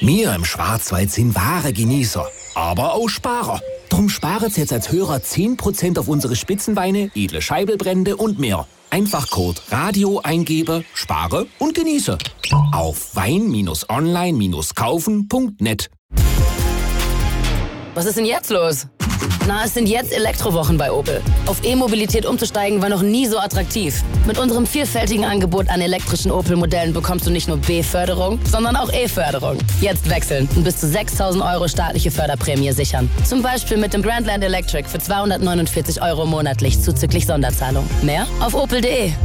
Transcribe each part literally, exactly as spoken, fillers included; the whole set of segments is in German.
Wir im Schwarzwald sind wahre Genießer, aber auch Sparer. Drum sparen Sie jetzt als Hörer zehn Prozent auf unsere Spitzenweine, edle Scheibelbrände und mehr. Einfach Code Radio eingeben, spare und genieße. Auf wein online kaufen punkt net. Was ist denn jetzt los? Na, es sind jetzt Elektrowochen bei Opel. Auf E-Mobilität umzusteigen war noch nie so attraktiv. Mit unserem vielfältigen Angebot an elektrischen Opel-Modellen bekommst du nicht nur B-Förderung, sondern auch E-Förderung. Jetzt wechseln und bis zu sechstausend Euro staatliche Förderprämie sichern. Zum Beispiel mit dem Grandland Electric für zweihundertneunundvierzig Euro monatlich zuzüglich Sonderzahlung. Mehr auf opel punkt de.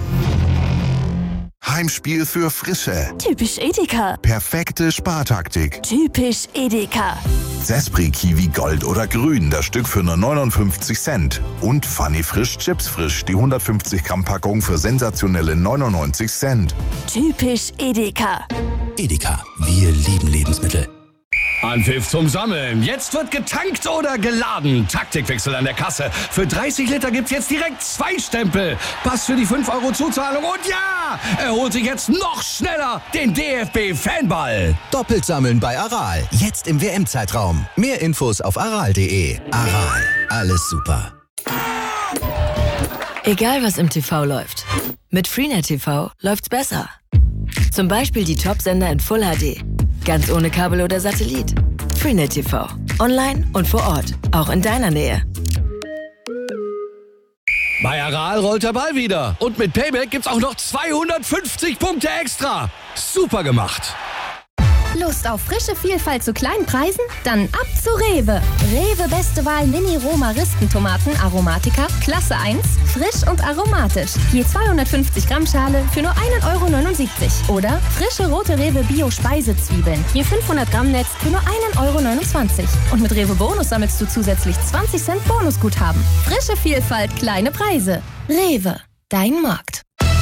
Heimspiel für Frische. Typisch Edeka. Perfekte Spartaktik. Typisch Edeka. Sespri Kiwi Gold oder Grün, das Stück für nur neunundfünfzig Cent. Und Funny Frisch Chips Frisch, die hundertfünfzig Gramm Packung für sensationelle neunundneunzig Cent. Typisch Edeka. Edeka, wir lieben Lebensmittel. Anpfiff zum Sammeln. Jetzt wird getankt oder geladen. Taktikwechsel an der Kasse. Für dreißig Liter gibt's jetzt direkt zwei Stempel. Pass für die fünf Euro Zuzahlung. Und ja, er holt sich jetzt noch schneller den D F B-Fanball. Doppelt sammeln bei Aral. Jetzt im W M-Zeitraum. Mehr Infos auf aral punkt de. Aral. Alles super. Egal was im T V läuft. Mit Freenet T V läuft's besser. Zum Beispiel die Top-Sender in Full H D. Ganz ohne Kabel oder Satellit. Freenet T V. Online und vor Ort. Auch in deiner Nähe. Bei Aral rollt der Ball wieder. Und mit Payback gibt's auch noch zweihundertfünfzig Punkte extra. Super gemacht. Lust auf frische Vielfalt zu kleinen Preisen? Dann ab zu Rewe. Rewe beste Wahl Mini-Roma-Ristentomaten Aromatica, Klasse eins, frisch und aromatisch. Je zweihundertfünfzig Gramm Schale für nur ein Euro neunundsiebzig. Oder frische rote Rewe Bio-Speisezwiebeln. Je fünfhundert Gramm Netz für nur ein Euro neunundzwanzig. Und mit Rewe Bonus sammelst du zusätzlich zwanzig Cent Bonusguthaben. Frische Vielfalt, kleine Preise. Rewe, dein Markt.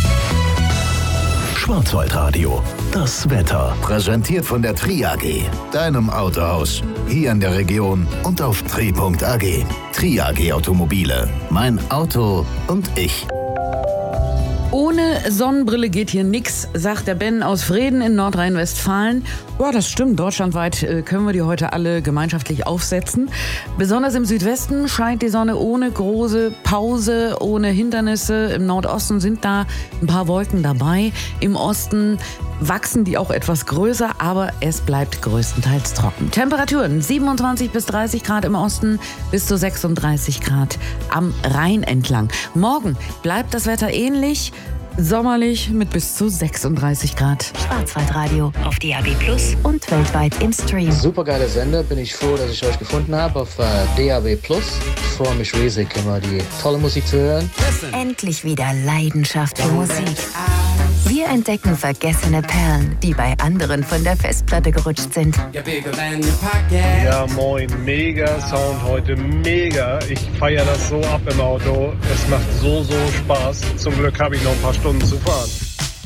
Schwarzwaldradio, das Wetter. Präsentiert von der Tri A G, deinem Autohaus. Hier in der Region und auf tri punkt a g. Tri A G Automobile. Mein Auto und ich. Ohne Sonnenbrille geht hier nix, sagt der Ben aus Vreden in Nordrhein-Westfalen. Ja, das stimmt. Deutschlandweit äh, können wir die heute alle gemeinschaftlich aufsetzen. Besonders im Südwesten scheint die Sonne ohne große Pause, ohne Hindernisse. Im Nordosten sind da ein paar Wolken dabei. Im Osten wachsen die auch etwas größer, aber es bleibt größtenteils trocken. Temperaturen siebenundzwanzig bis dreißig Grad im Osten, bis zu sechsunddreißig Grad am Rhein entlang. Morgen bleibt das Wetter ähnlich. Sommerlich mit bis zu sechsunddreißig Grad. Schwarzwaldradio auf D A B Plus und weltweit im Stream. Supergeiler Sender, bin ich froh, dass ich euch gefunden habe auf äh, D A B Plus. Ich freue mich riesig, immer die tolle Musik zu hören. Endlich wieder Leidenschaft für Musik. Wir entdecken vergessene Perlen, die bei anderen von der Festplatte gerutscht sind. Ja, moin, mega Sound heute, mega. Ich feiere das so ab im Auto. Es macht so, so Spaß. Zum Glück habe ich noch ein paar Stunden zu fahren.